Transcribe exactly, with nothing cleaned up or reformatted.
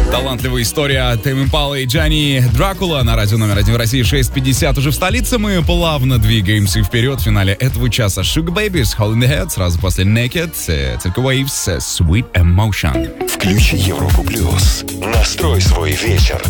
Талантливая история Тейм Импала и Джани Дракула на радио номер один в России, шесть пятьдесят уже в столице. Мы плавно двигаемся вперед в финале этого часа. Sugar Baby с Hole in the Head, сразу после Naked, Circle Waves, Sweet Emotion. Включи Европу Плюс. Настрой свой вечер.